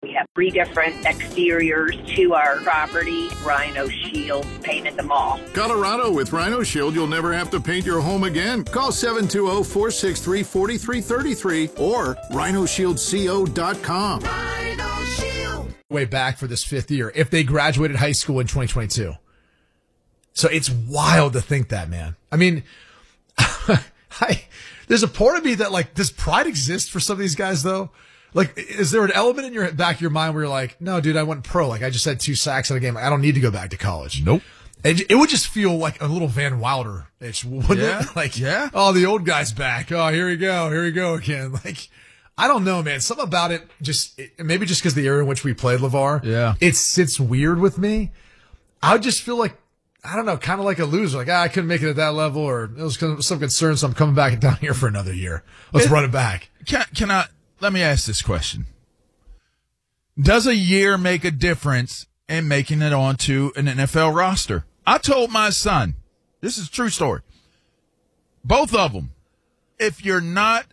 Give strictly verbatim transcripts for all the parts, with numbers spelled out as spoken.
We have three different exteriors to our property. Rhino Shield painted them all. Colorado, with Rhino Shield, you'll never have to paint your home again. Call seven two zero, four six three, four three three three or rhino shield co dot com. Rhino Shield. Way back for this fifth year if they graduated high school in twenty twenty-two. So it's wild to think that, man. I mean, I, there's a part of me that, like, does pride exist for some of these guys, though? Like, is there an element in your back of your mind where you're like, no, dude, I went pro. Like, I just had two sacks in a game. I don't need to go back to college. Nope. And it would just feel like a little Van Wilder-ish, wouldn't yeah. it? Like, yeah. oh, the old guy's back. Oh, here we go. Here we go again. Like, I don't know, man. Something about it just, it, maybe just because the era in which we played, LeVar, yeah. it sits weird with me. I would just feel like, I don't know, kind of like a loser. Like, ah, I couldn't make it at that level, or there was some concern, so I'm coming back down here for another year. Let's it, run it back. Can, can I, let me ask this question. Does a year make a difference in making it onto an N F L roster? I told my son, this is a true story, both of them, if you're not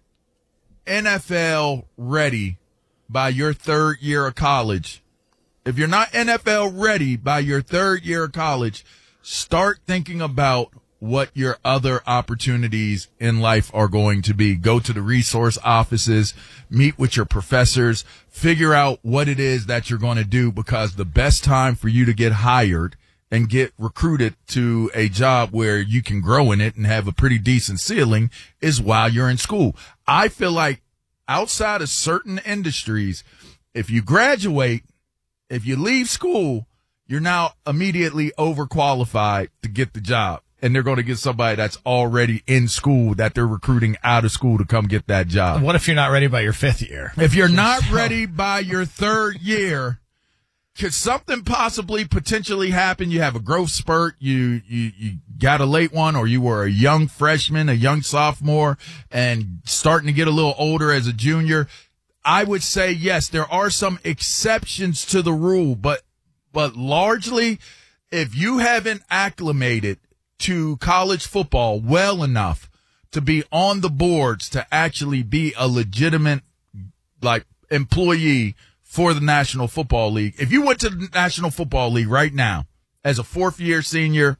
N F L ready by your third year of college, if you're not N F L ready by your third year of college, start thinking about what your other opportunities in life are going to be. Go to the resource offices, meet with your professors, figure out what it is that you're going to do, because the best time for you to get hired and get recruited to a job where you can grow in it and have a pretty decent ceiling is while you're in school. I feel like outside of certain industries, if you graduate, if you leave school, you're now immediately overqualified to get the job. And they're going to get somebody that's already in school that they're recruiting out of school to come get that job. What if you're not ready by your fifth year? If you're not ready by your third year, could something possibly potentially happen? You have a growth spurt, you, you, you got a late one, or you were a young freshman, a young sophomore, and starting to get a little older as a junior. I would say, yes, there are some exceptions to the rule, but, but largely, if you haven't acclimated to college football well enough to be on the boards to actually be a legitimate, like, employee for the National Football League. If you went to the National Football League right now as a fourth year senior,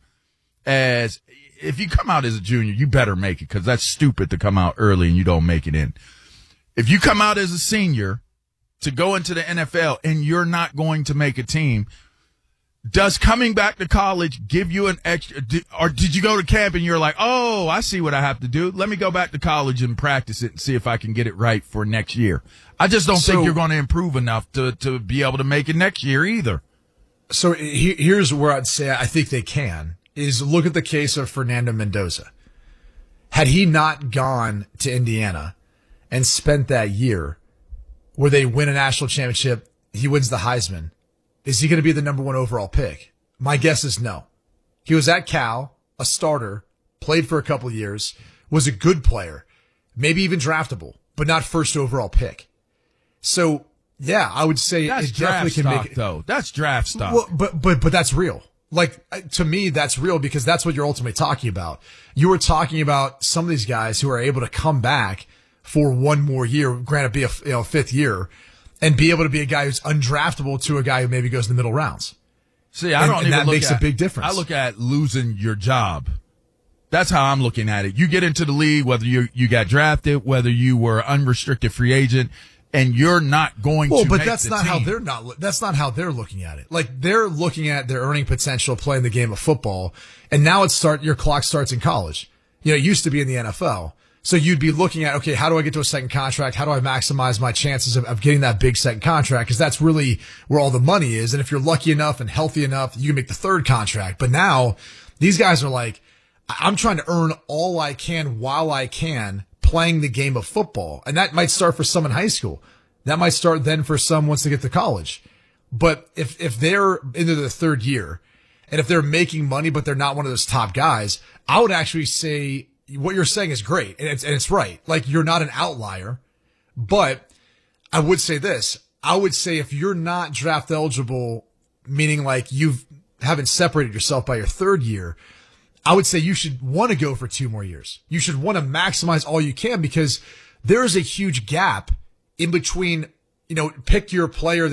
as if you come out as a junior, you better make it, because that's stupid to come out early and you don't make it in. If you come out as a senior to go into the N F L and you're not going to make a team, does coming back to college give you an extra, or did you go to camp and you're like, oh, I see what I have to do. Let me go back to college and practice it and see if I can get it right for next year. I just don't so, think you're going to improve enough to, to be able to make it next year either. So he, here's where I'd say I think they can, is look at the case of Fernando Mendoza. Had he not gone to Indiana and spent that year where they win a national championship, he wins the Heisman, is he going to be the number one overall pick? My guess is no. He was at Cal, a starter, played for a couple of years, was a good player, maybe even draftable, but not first overall pick. So, yeah, I would say that's it definitely can stock, make it. Though. That's draft stock. Well, but, but, but that's real. Like, to me, that's real, because that's what you're ultimately talking about. You were talking about some of these guys who are able to come back for one more year, granted be a you know, fifth year, and be able to be a guy who's undraftable to a guy who maybe goes in the middle rounds. See, I and, don't and even that look makes at, a big difference. I look at losing your job. That's how I'm looking at it. You get into the league, whether you you got drafted, whether you were unrestricted free agent, and you're not going well, to but make that's the not team. how they're not. That's not how they're looking at it. Like, they're looking at their earning potential playing the game of football, and now it's start. Your clock starts in college. You know, it used to be in the N F L. So you'd be looking at, okay, how do I get to a second contract? How do I maximize my chances of, of getting that big second contract? Because that's really where all the money is. And if you're lucky enough and healthy enough, you can make the third contract. But now these guys are like, I'm trying to earn all I can while I can playing the game of football. And that might start for some in high school. That might start then for some once they get to college. But if, if they're into their third year and if they're making money, but they're not one of those top guys, I would actually say, what you're saying is great, and it's, and it's right. Like, you're not an outlier, but I would say this. I would say if you're not draft eligible, meaning like you haven't separated yourself by your third year, I would say you should want to go for two more years. You should want to maximize all you can, because there is a huge gap in between, you know, pick your player